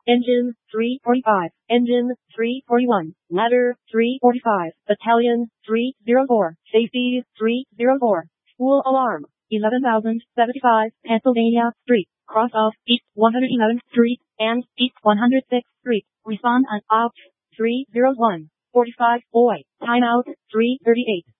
Engine 345, Engine 341, Ladder 345, Battalion 304, Safety 304, School Alarm 11,075, Pennsylvania Street, cross off East 111th Street and East 106th Street. Respond and out 301, 45 boy, timeout 338.